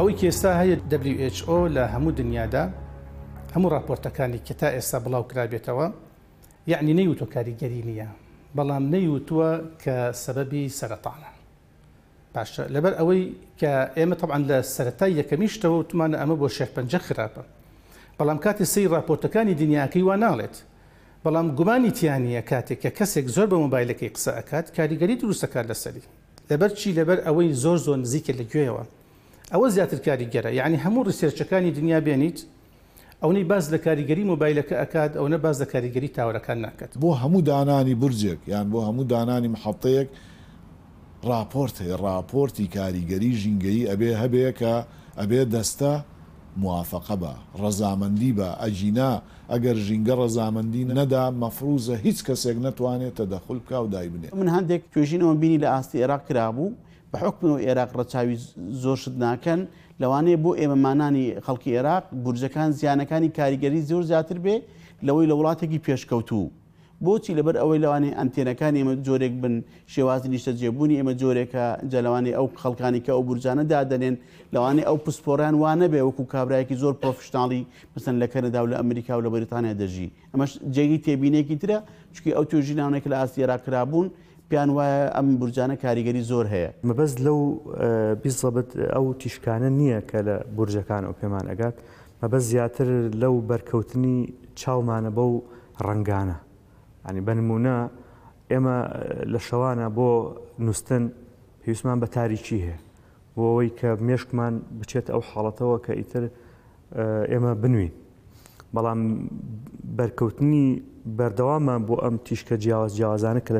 ئەوەی کێستا هەیە WHO لە هەموو دنیادا هەموو راپۆرتەکانی کە تا ئێستا بڵاو کرابێتەوە یعنی نەیوتوە کاریگەری نییە بەڵام نەیوتووە کە سەبەبی سەرەتانە باشە لەبەر ئەوەی کە ئێمە طبعا لە سەرەتای یەکەمی شتەوە وتمانە ئەمە بۆ شێخپەنجە خراپە بەڵام کاتی سەی راپۆرتەکانی دنیاکەی وا ناڵێت بەڵام گومانی تیانە کاتێک کە کەسێک زۆر بە مۆبایلەکەی قسە ئەکات کاریگەری دروستەکات لەسەری لەبەر چی لەبەر ئەوەی زۆر نزیکە لەگوێیەوە ئەوە زیاتر کاریگەرە یعنی هەموو ریسێرچەکانی دنیا بێنیت ئەوەی باز لە کاریگەری مۆبایلەکە ئەکات ئەوە باز لە کاریگەری تاوەرەکان ناکات بۆ هەموو دانانی برجێک یان بۆ هەموو دانانی محەڵتەیەک راپۆرتی کاریگەری ژینگەی ئەبێ هەبێ کە ئەبێ دەستە موافقە بە ڕەزامەندی بە ئەجینا ئەگەر ژینگە ڕەزامەندی نەدا مەفروزە هیچ کەسێک نەتوانێت تەدەخل بکا و دای بنێ من هەندێک توێژینەوە بینی لە ئاستی عێراق کرابوو بە حکمەوە عێراق ڕەچاوی زۆر شت ناکەن لەوانەیە بۆ ئێمەمانانی خەڵکی عێراق بورجەکان زیانەکانی کاریگەری زۆر زیاتر بێ لەوەی لە وڵاتێکی پێشکەوتوو بۆچی لەبەر ئەوەی لەوانەیە ئەنتێنەکان ئێمە جۆرێک بن شێوازی نیشتە جێبوونی ئێمە جۆرێکە جەلەوانەی ئەو خەڵکانی کە ئەو بورجانە دادەنێن لەوانەیە ئەو پسپۆران وانە بێ وەکو کابراایەکی زۆر پرۆفشناڵی مثلەن لە کەنەدا و لە ئەمریکا و لە بەریتانیا دەژی ئەمەش جێگی تێبینێکی ترە چونکی ئەو توێژینانێک لە ئاستی عێراق کرابوون پیان وایە ئەم بورجانە کاریگەری زۆر هەیە مەبەست لەو بیزەبت ئەو تیشکانە نییە کە لە بورجەکان ئەو پێمان ئەگات مەبەست زیاتر لەو بەرکەوتنی چاومانە بەو ڕنگانە ینی بەنمونە ئێمە لە شەوانە بۆ نووسن پێویستمان بە تاریکی هەیە بۆ ئەوەی کە مێشکمان بچێت ئەو حاڵەتەوە کە ئیتر ئێمە بنوین بەڵام بەرکەوتنی بەردەوامان بۆ ئەم تیشکە جیاوازانە کە